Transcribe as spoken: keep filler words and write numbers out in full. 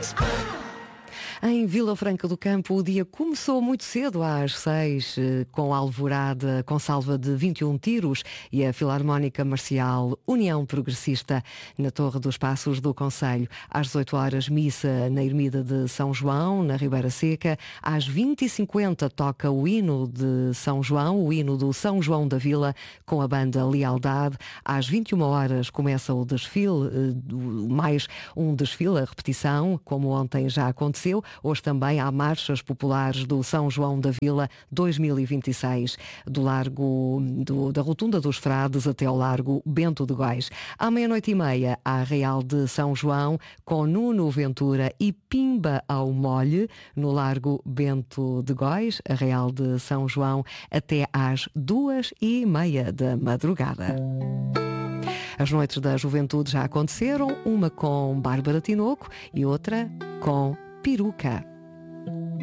Em Vila Franca do Campo, o dia começou muito cedo, às seis, com a alvorada com salva de vinte e um tiros e a Filarmónica Marcial União Progressista na Torre dos Passos do Concelho. Às dezoito horas, missa na Ermida de São João, na Ribeira Seca. Às vinte e cinquenta toca o hino de São João, o hino do São João da Vila, com a banda Lealdade. Às vinte e uma horas começa o desfile, mais um desfile, a repetição, como ontem já aconteceu. Hoje também há marchas populares do São João da Vila dois mil e vinte e seis, do largo do, da Rotunda dos Frades até ao largo Bento de Góis. À meia-noite e meia, há Real de São João, com Nuno Ventura e Pimba ao Molhe, no largo Bento de Góis, a Real de São João, até às duas e meia da madrugada. As noites da juventude já aconteceram, uma com Bárbara Tinoco e outra com Peruca.